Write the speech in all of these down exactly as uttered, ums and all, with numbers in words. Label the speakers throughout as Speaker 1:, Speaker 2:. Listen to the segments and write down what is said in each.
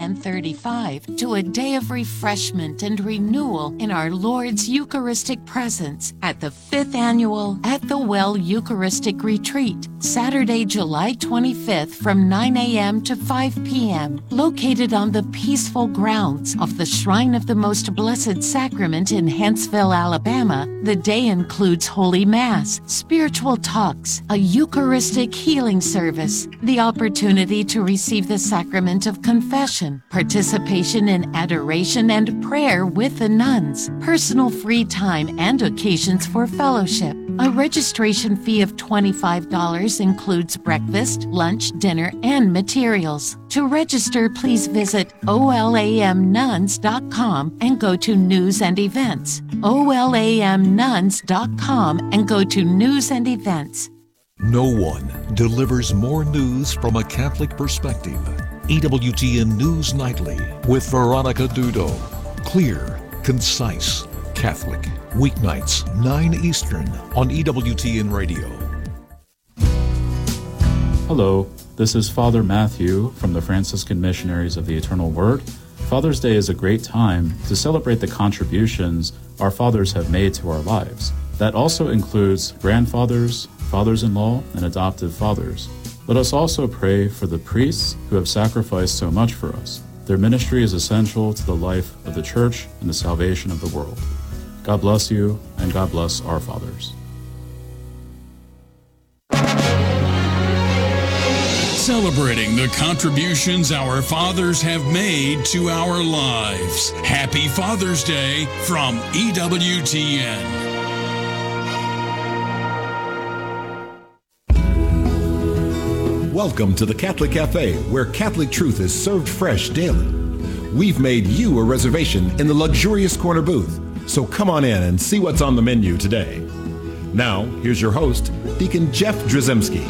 Speaker 1: ten thirty-five to a day of refreshment and renewal in our Lord's Eucharistic presence at the fifth Annual At the Well Eucharistic Retreat, Saturday, July twenty-fifth from nine a.m. to five p.m., located on the peaceful grounds of the Shrine of the Most Blessed Sacrament in Huntsville, Alabama. The day includes Holy Mass, spiritual talks, a Eucharistic healing service, the opportunity to receive the sacrament of confession, participation in adoration and prayer with the nuns, personal free time and occasions for fellowship. A registration fee of twenty-five dollars includes breakfast, lunch, dinner, and materials. To register, please visit O L A M nuns dot com and go to News and Events. O L A M nuns dot com and go to News and Events.
Speaker 2: No one delivers more news from a Catholic perspective. E W T N News Nightly with Veronica Dudo. Clear, concise, Catholic. Weeknights, nine Eastern on E W T N Radio.
Speaker 3: Hello, this is Father Matthew from the Franciscan Missionaries of the Eternal Word. Father's Day is a great time to celebrate the contributions our fathers have made to our lives. That also includes grandfathers, fathers-in-law, and adoptive fathers. Let us also pray for the priests who have sacrificed so much for us. Their ministry is essential to the life of the Church and the salvation of the world. God bless you, and God bless our fathers.
Speaker 4: Celebrating the contributions our fathers have made to our lives. Happy Father's Day from E W T N.
Speaker 5: Welcome to the Catholic Cafe, where Catholic truth is served fresh daily. We've made you a reservation in the luxurious corner booth, so come on in and see what's on the menu today. Now, here's your host, Deacon Jeff Drzymski.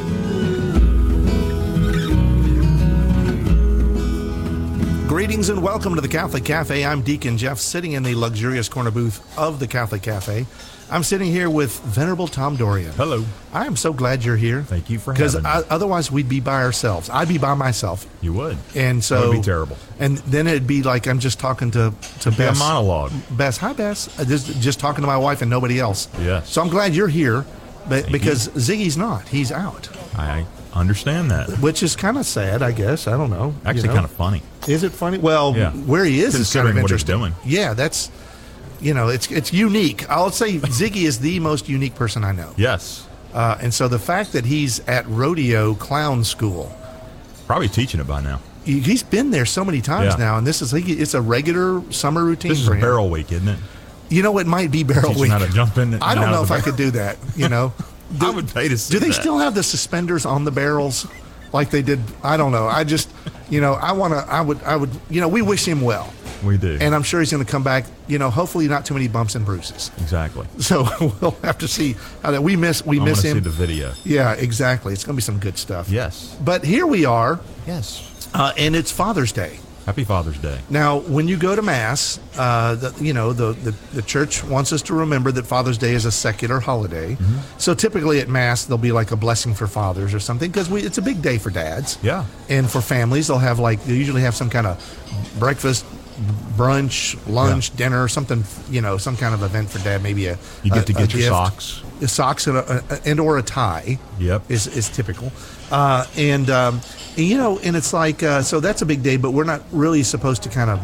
Speaker 6: Greetings and welcome to the Catholic Cafe. I'm Deacon Jeff, sitting in the luxurious corner booth of the Catholic Cafe. I'm sitting here with Venerable Tom Dorian.
Speaker 7: Hello.
Speaker 6: I am so glad you're here.
Speaker 7: Thank you for having me.
Speaker 6: Because otherwise we'd be by ourselves. I'd be by myself.
Speaker 7: You would.
Speaker 6: And so
Speaker 7: That would be terrible.
Speaker 6: And then it'd be like I'm just talking to to
Speaker 7: It'd be a
Speaker 6: Bess.
Speaker 7: monologue.
Speaker 6: Bess, hi Bess. Uh, Just, just talking to my wife and nobody else.
Speaker 7: Yes.
Speaker 6: So I'm glad you're here, but
Speaker 7: Thank
Speaker 6: because
Speaker 7: you.
Speaker 6: Ziggy's not. He's out.
Speaker 7: I understand that.
Speaker 6: Which is kind of sad, I guess. I don't know.
Speaker 7: Actually,
Speaker 6: you know?
Speaker 7: kind of funny.
Speaker 6: Is it funny? Well,
Speaker 7: Yeah.
Speaker 6: where he is is kind of
Speaker 7: Considering what he's
Speaker 6: interesting.
Speaker 7: doing.
Speaker 6: Yeah, that's, you know, it's it's unique. I'll say Ziggy is the most unique person I know.
Speaker 7: Yes.
Speaker 6: Uh, and so the fact that he's at Rodeo Clown School,
Speaker 7: Probably teaching it by now.
Speaker 6: he- he's been there so many times
Speaker 7: Yeah.
Speaker 6: now, and this is like it's a regular summer routine
Speaker 7: This is
Speaker 6: for
Speaker 7: a
Speaker 6: him.
Speaker 7: barrel week, isn't it?
Speaker 6: You know, it might be barrel
Speaker 7: Teaching
Speaker 6: week.
Speaker 7: how to jump in and
Speaker 6: I don't
Speaker 7: out
Speaker 6: know
Speaker 7: of
Speaker 6: if
Speaker 7: the
Speaker 6: I could do that. You know,
Speaker 7: I would pay to see
Speaker 6: do they
Speaker 7: that.
Speaker 6: still have the suspenders on the barrels like they did? I don't know. I just, you know, I want to. I would. I would. You know, we wish him well.
Speaker 7: We do.
Speaker 6: And I'm sure he's going to come back, you know, hopefully not too many bumps and bruises.
Speaker 7: Exactly.
Speaker 6: So we'll have to see how that we miss we
Speaker 7: I
Speaker 6: miss
Speaker 7: want to
Speaker 6: him.
Speaker 7: see the video.
Speaker 6: Yeah, exactly. It's going to be some good stuff.
Speaker 7: Yes.
Speaker 6: But here we are,
Speaker 7: Yes.
Speaker 6: uh, and it's Father's Day.
Speaker 7: Happy Father's Day.
Speaker 6: Now, when you go to Mass, uh, the, you know, the, the, the church wants us to remember that Father's Day is a secular holiday.
Speaker 7: Mm-hmm.
Speaker 6: So typically at Mass, there'll be like a blessing for fathers or something because it's a big day for dads.
Speaker 7: Yeah.
Speaker 6: And for families, they'll have like, they usually have some kind of breakfast, brunch, lunch,
Speaker 7: Yeah.
Speaker 6: dinner, something, you know, some kind of event for dad, maybe a
Speaker 7: You get
Speaker 6: a-
Speaker 7: to
Speaker 6: a
Speaker 7: get your
Speaker 6: gift.
Speaker 7: socks.
Speaker 6: The socks and, a, a, and or a tie.
Speaker 7: Yep.
Speaker 6: is is typical, uh, and, um, and you know, and it's like uh, so that's a big day, but we're not really supposed to kind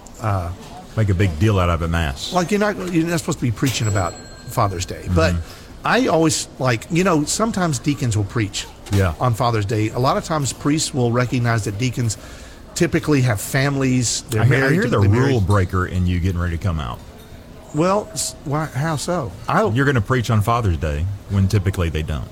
Speaker 6: of
Speaker 7: Make a big deal out of it, Mass.
Speaker 6: like you're not you're not supposed to be preaching about Father's Day,
Speaker 7: Mm-hmm.
Speaker 6: but I always like you know sometimes deacons will preach
Speaker 7: Yeah.
Speaker 6: on Father's Day. A lot of times priests will recognize that deacons typically have families. They're
Speaker 7: I hear, I
Speaker 6: married.
Speaker 7: hear the
Speaker 6: typically married.
Speaker 7: rule breaker in you getting ready to come out.
Speaker 6: Well, s- why, how so? I
Speaker 7: You're going to preach on Father's Day when typically they don't.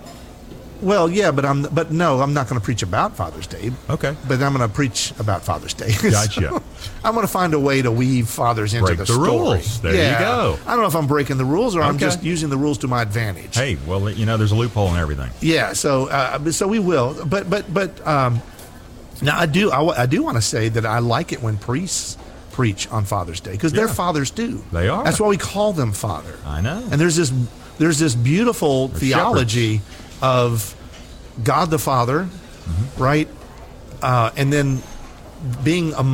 Speaker 6: well, yeah, but I'm but no, I'm not going to preach about Father's Day.
Speaker 7: Okay.
Speaker 6: But I'm going to preach about Father's Day.
Speaker 7: Gotcha.
Speaker 6: So, I'm going to find a way to weave fathers into
Speaker 7: Break
Speaker 6: the,
Speaker 7: the
Speaker 6: story.
Speaker 7: rules. There you
Speaker 6: Yeah.
Speaker 7: go.
Speaker 6: I don't know if I'm breaking the rules or I'm
Speaker 7: Okay.
Speaker 6: just using the rules to my advantage.
Speaker 7: Hey, well, you know, there's a loophole in everything.
Speaker 6: Yeah. So uh, so we will. But but but um, now I do I, wa- I do want to say that I like it when priests preach on Father's Day because their
Speaker 7: Yeah.
Speaker 6: fathers do.
Speaker 7: They are.
Speaker 6: That's why we call them father.
Speaker 7: I know.
Speaker 6: And there's this there's this beautiful
Speaker 7: They're
Speaker 6: theology of God the Father, right? Uh, and then being a